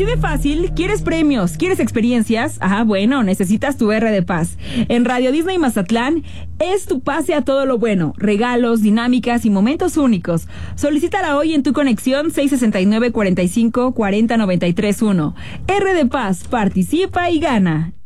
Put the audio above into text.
Así de fácil, ¿quieres premios? ¿Quieres experiencias? Bueno, necesitas tu R de Paz. En Radio Disney Mazatlán es tu pase a todo lo bueno. Regalos, dinámicas y momentos únicos. Solicítala hoy en tu conexión 669-45-40-93-1. R de Paz, participa y gana.